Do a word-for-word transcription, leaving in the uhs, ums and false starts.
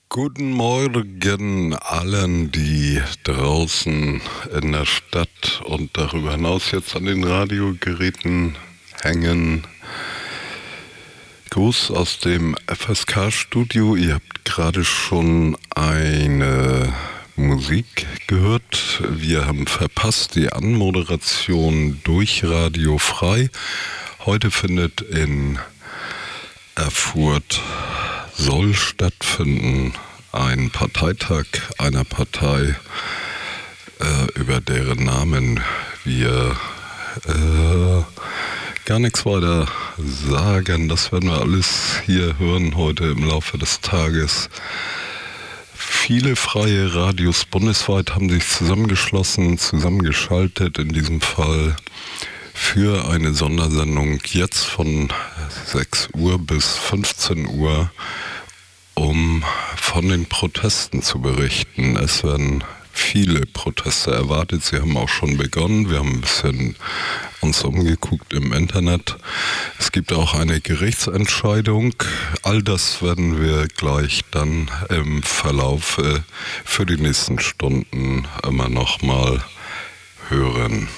Guten Morgen allen, die draußen in der Stadt und darüber hinaus jetzt an den Radiogeräten hängen. Gruß aus dem F S K-Studio. Ihr habt gerade schon eine Musik gehört. Wir haben verpasst die Anmoderation durch Radio Frei. Heute findet in Erfurt soll stattfinden ein Parteitag einer Partei, äh, über deren Namen wir äh, gar nichts weiter sagen. Das werden wir alles hier hören heute im Laufe des Tages. Viele freie Radios bundesweit haben sich zusammengeschlossen, zusammengeschaltet in diesem Fall für eine Sondersendung jetzt von sechs Uhr bis fünfzehn Uhr, um von den Protesten zu berichten. Es werden viele Proteste erwartet. Sie haben auch schon begonnen. Wir haben ein bisschen uns umgeguckt im Internet. Es gibt auch eine Gerichtsentscheidung. All das werden wir gleich dann im Verlauf für die nächsten Stunden immer noch mal hören.